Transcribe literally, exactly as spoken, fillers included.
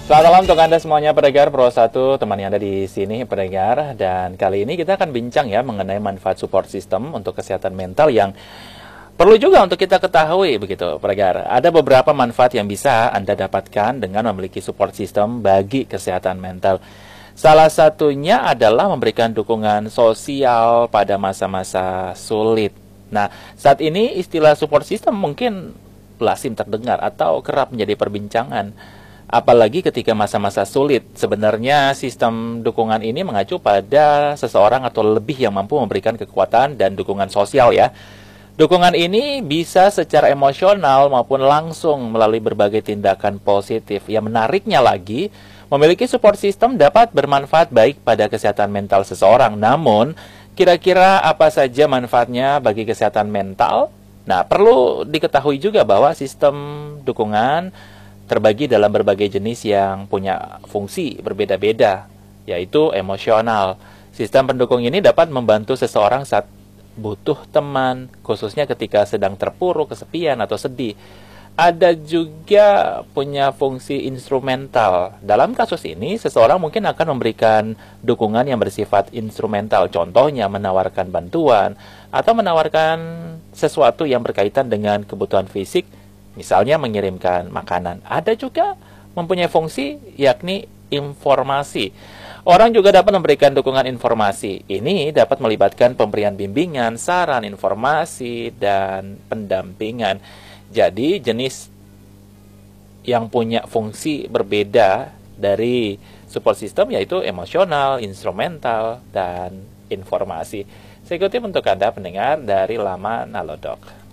Selamat malam untuk Anda semuanya pendengar Pro satu, teman yang ada di sini pendengar. Dan kali ini kita akan bincang ya mengenai manfaat support system untuk kesehatan mental yang perlu juga untuk kita ketahui begitu pendengar. Ada beberapa manfaat yang bisa Anda dapatkan dengan memiliki support system bagi kesehatan mental. Salah satunya adalah memberikan dukungan sosial pada masa-masa sulit. Nah, saat ini istilah support system mungkin lazim terdengar atau kerap menjadi perbincangan. Apalagi ketika masa-masa sulit, sebenarnya sistem dukungan ini mengacu pada seseorang atau lebih yang mampu memberikan kekuatan dan dukungan sosial ya. Dukungan ini bisa secara emosional maupun langsung melalui berbagai tindakan positif. Yang menariknya lagi, memiliki support system dapat bermanfaat baik pada kesehatan mental seseorang. Namun, kira-kira apa saja manfaatnya bagi kesehatan mental? Nah, perlu diketahui juga bahwa sistem dukungan terbagi dalam berbagai jenis yang punya fungsi berbeda-beda, yaitu emosional. Sistem pendukung ini dapat membantu seseorang saat butuh teman, khususnya ketika sedang terpuruk, kesepian, atau sedih. Ada juga punya fungsi instrumental. Dalam kasus ini, seseorang mungkin akan memberikan dukungan yang bersifat instrumental. Contohnya menawarkan bantuan, atau menawarkan sesuatu yang berkaitan dengan kebutuhan fisik, misalnya mengirimkan makanan. Ada juga mempunyai fungsi yakni informasi. Orang juga dapat memberikan dukungan informasi. Ini dapat melibatkan pemberian bimbingan, saran, informasi, dan pendampingan. Jadi jenis yang punya fungsi berbeda dari support system yaitu emosional, instrumental, dan informasi. Saya kutip untuk Anda pendengar dari laman Halodoc.